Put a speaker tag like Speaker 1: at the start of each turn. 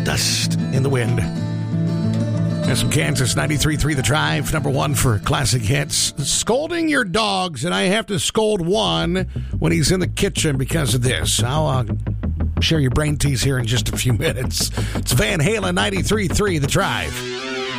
Speaker 1: dust in the wind. There's some Kansas 93.3 The Drive, number one for classic hits. Scolding your dogs, and I have to scold one when he's in the kitchen because of this. I'll share your brain tease here in just a few minutes. It's Van Halen 93.3 The Drive.